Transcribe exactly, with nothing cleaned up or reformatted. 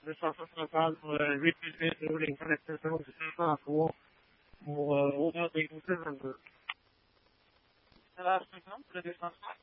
de façon centrale pour euh, huit plus huit ou les connexions du cinq cent trois pour euh, au-delà des deux cent vingt-deux. Alors, cinquante pour le deux cent trois.